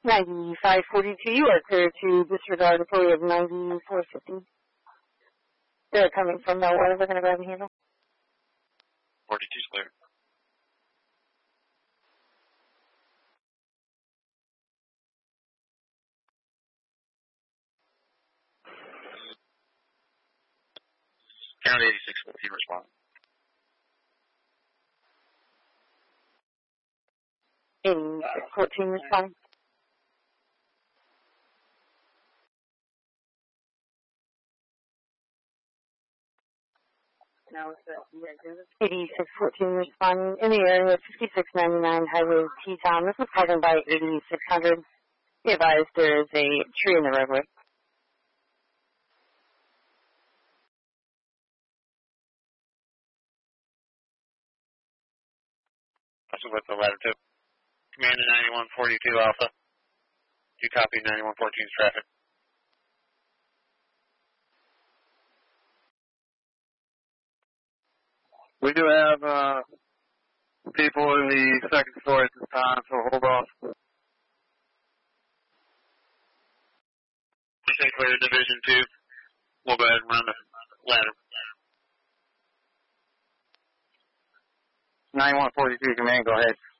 9542, you are clear to disregard a deploy of 9450. They're coming from nowhere. They're going to grab a handle. 42's clear. Count 8614 respond. 8614 respond. Now what's that? You guys do this? 8614 responding in the area of 5699 Highway T-Town. This is covered by 8600. Be advised there is a tree in the roadway. Also with the ladder tip. Command to 9142 Alpha. You copy 9114's traffic. We do have people in the second story at this time, so hold off. We say clear to Division 2. We'll go ahead and run the ladder. 9142 command, go ahead.